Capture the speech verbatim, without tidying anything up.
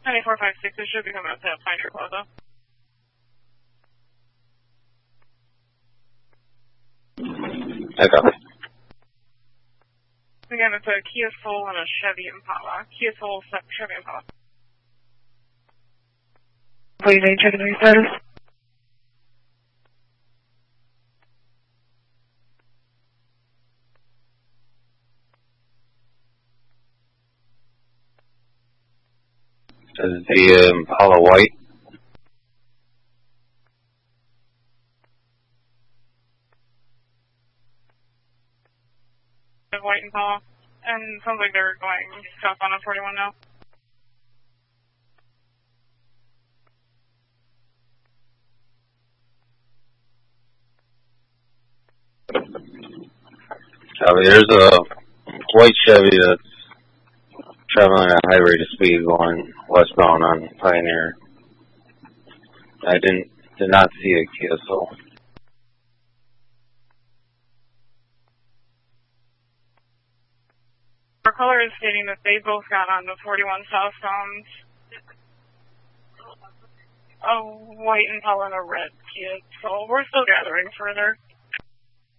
ninety-four five six, it should be coming up to Pioneer Plaza. I got it. Again, it's a Kia Soul and a Chevy Impala. Kia Soul, Chevy Impala. Please, ain't checking your status. Is the Impala white? White Impala. And sounds like they're going south on a forty-one now. Copy. There's a white Chevy that's traveling at a high rate of speed going westbound on Pioneer. I didn't did not see a Kia Soul. Our caller is stating that they both got on the forty-one southbound. A white Impala and a red Kia Soul. We're still gathering further.